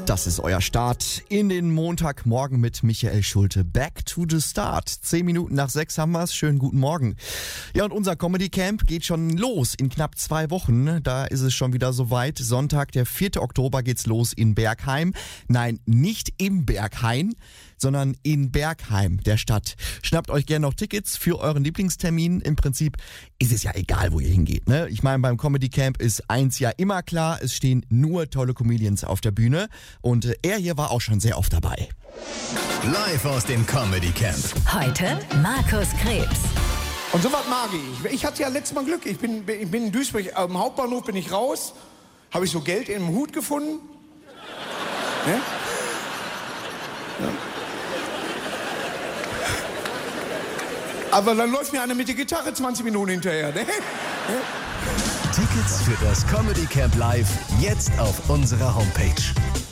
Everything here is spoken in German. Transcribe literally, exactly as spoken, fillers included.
Das ist euer Start in den Montagmorgen mit Michael Schulte. Back to the start. Zehn Minuten nach sechs haben wir's. Schönen guten Morgen. Ja, und unser Comedy Camp geht schon los in knapp zwei Wochen. Da ist es schon wieder soweit. Sonntag, der vierte Oktober geht's los in Bergheim. Nein, nicht im Berghain, sondern in Bergheim, der Stadt. Schnappt euch gerne noch Tickets für euren Lieblingstermin. Im Prinzip ist es ja egal, wo ihr hingeht, ne? Ich meine, beim Comedy Camp ist eins ja immer klar, es stehen nur tolle Comedians auf der Bühne. Und äh, er hier war auch schon sehr oft dabei. Live aus dem Comedy Camp. Heute Markus Krebs. Und sowas mag ich. Ich hatte ja letztes Mal Glück. Ich bin, ich bin in Duisburg, am Hauptbahnhof bin ich raus, habe ich so Geld in einem Hut gefunden. Ne? Ja. Aber dann läuft mir einer mit der Gitarre zwanzig Minuten hinterher. Ne? Tickets für das Comedy Camp Live jetzt auf unserer Homepage.